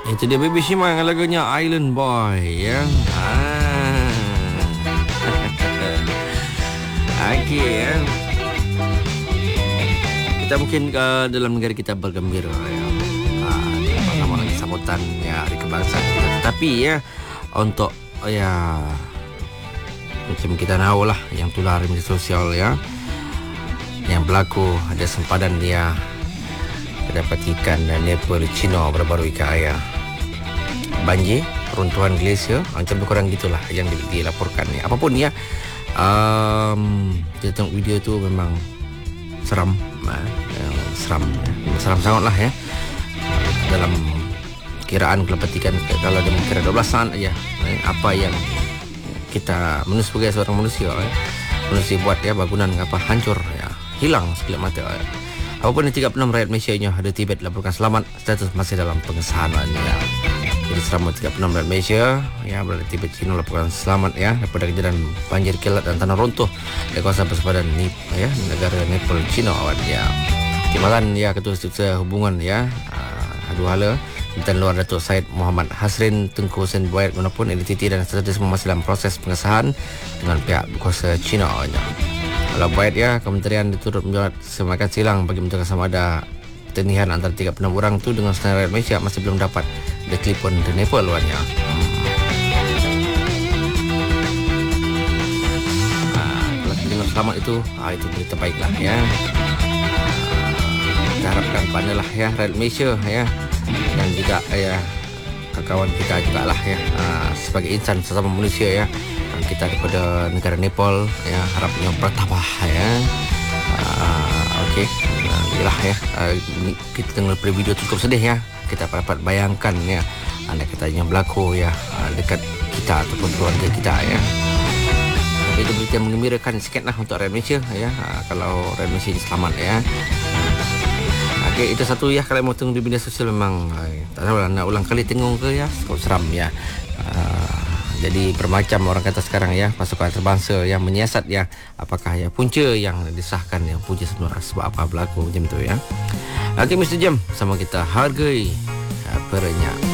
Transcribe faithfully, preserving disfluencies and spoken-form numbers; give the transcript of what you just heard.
Itu dia Baby Shima dengan lagunya Island Boy ya. Ah. Okey ya. Kita mungkin uh, dalam negara kita bergembira ya. Ah, sama lagi sambutan ya hari kebangsaan kita. Tetapi ya untuk ya macam kita tahu lah yang tular di media sosial ya, yang berlaku ada sempadan dia terdapat ikan dan Nepal China baru-baru ikan ayah. Banjir, runtuhan glasier, macam tu korang gitulah yang dilaporkan ni. Apapun ya, um, kita tengok video tu memang seram, uh, seram, seram sangat lah ya. Dalam kiraan kelapa ikan kalau dia kira dua belas saat aja, eh, apa yang kita manusia sebagai seorang manusia, eh, manusia buat ya bangunan apa hancur ya, hilang sekejap mata. Ya. Apapun yang tiga puluh enam rakyat Malaysia nya ada Tibet laporkan selamat, status masih dalam pengesahan ya. Jadi selama tiga puluh enam rakyat Malaysia ya berada Tibet China laporkan selamat ya daripada kejadian banjir kilat dan tanah runtuh di kawasan persempadan ni ya negara Nepal China awal ya. Timbalan ya Ketua Setiausaha Hubungan ya uh, dua hala Menteri Luar Datuk Syed Muhammad Hasrin Tengku Hussein Buaid manapun identiti dan status masih dalam proses pengesahan dengan pihak berkuasa China ya. Kalau Buaid ya kementerian diturut menjawab semakan silang bagi menentukan sama ada pertanian antara tiga puluh enam orang tu dengan senarai rakyat Malaysia masih belum dapat ada telefon dari Nepal luarnya. Hmm. Ah, kalau kita dengar selamat itu, ah, itu berita baiklah ya. Ah, kita harapkan pandalah ya rakyat Malaysia ya dan juga ya kawan kita juga lah ya ah, sebagai insan sesama manusia ya kita daripada negara Nepal ya harapnya bertambah ya. Ah, okey. Yalah ya uh, kita tengok video tu cukup sedih ya. Kita dapat bayangkan ya anak kita yang berlaku ya uh, dekat kita ataupun keluarga kita ya. Tapi itu berita yang mengembirakan sikitlah untuk rakyat Malaysia ya uh, kalau rakyat Malaysia selamat ya. Okey, itu satu ya kalau mau tengok di media sosial memang uh, tak tahu lah nak ulang kali tengok ke ya cukup seram ya. Uh, Jadi bermacam orang kata sekarang ya pasukan antarabangsa yang menyiasat ya apakah ya punca yang disahkan yang punca sebenarnya sebab apa berlaku macam tu ya. Okey Mister Jam sama kita hargai uh, perenyak.